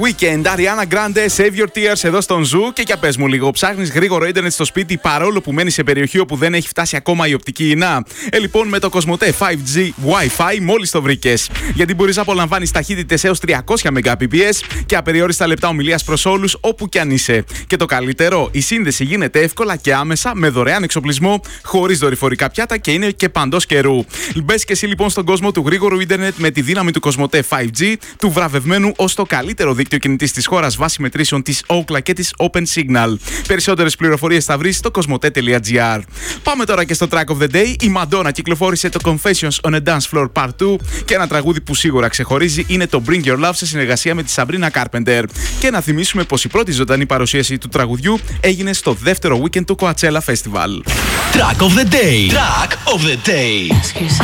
Weekend, Ariana Grande, Save Your Tears εδώ στον Ζου. Και για πες μου λίγο, ψάχνεις γρήγορο ίντερνετ στο σπίτι παρόλο που μένεις σε περιοχή όπου δεν έχει φτάσει ακόμα η οπτική ινά? Λοιπόν, με το Κοσμοτέ 5G Wi-Fi μόλις το βρήκες. Γιατί μπορείς να απολαμβάνεις ταχύτητες έως 300 Mbps και απεριόριστα λεπτά ομιλίας προς όλους όπου κι αν είσαι. Και το καλύτερο, η σύνδεση γίνεται εύκολα και άμεσα με δωρεάν εξοπλισμό, χωρίς δορυφορικά πιάτα και είναι και παντός καιρού. Μπες και εσύ λοιπόν στον κόσμο του γρήγορου ίντερνετ με τη δύναμη του Κοσμοτέ 5G, του βραβευμένου ως το καλύτερο δίκτυο κινητής της χώρας βάσει μετρήσεων της Ookla και της Open Signal. Περισσότερες πληροφορίες θα βρεις στο cosmote.gr. Πάμε τώρα και στο Track of the Day. Η Madonna κυκλοφόρησε το Confessions on a Dance Floor Part 2 και ένα τραγούδι που σίγουρα ξεχωρίζει είναι το Bring Your Love σε συνεργασία με τη Sabrina Carpenter. Και να θυμίσουμε πως η πρώτη ζωντανή παρουσίαση του τραγουδιού έγινε στο δεύτερο weekend του Coachella Festival. Track of the Day. Track of the Day.